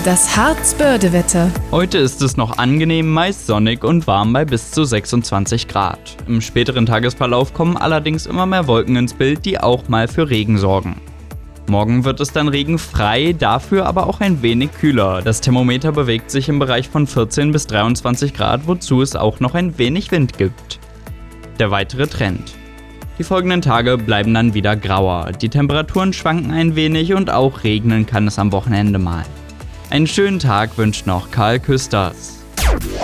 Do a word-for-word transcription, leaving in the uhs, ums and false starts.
Das Harz-Börde-Wetter. Heute ist es noch angenehm, meist sonnig und warm bei bis zu sechsundzwanzig Grad. Im späteren Tagesverlauf kommen allerdings immer mehr Wolken ins Bild, die auch mal für Regen sorgen. Morgen wird es dann regenfrei, dafür aber auch ein wenig kühler. Das Thermometer bewegt sich im Bereich von vierzehn bis dreiundzwanzig Grad, wozu es auch noch ein wenig Wind gibt. Der weitere Trend. Die folgenden Tage bleiben dann wieder grauer. Die Temperaturen schwanken ein wenig und auch regnen kann es am Wochenende mal. Einen schönen Tag wünscht noch Karl Küsters.